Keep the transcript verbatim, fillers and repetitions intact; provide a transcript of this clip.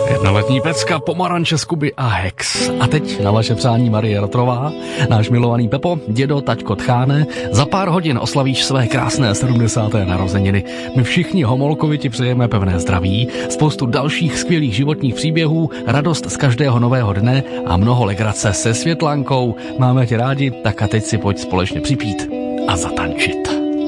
Jedna letní pecka, pomaranče z Kuby a Hex. A teď na vaše přání Marie Rotrová, náš milovaný Pepo, dědo, taťko Tcháne, za pár hodin oslavíš své krásné sedmdesáté narozeniny. My všichni Homolkovi ti přejeme pevné zdraví, spoustu dalších skvělých životních příběhů, radost z každého nového dne a mnoho legrace se Světlankou. Máme tě rádi, tak a teď si pojď společně připít a zatančit.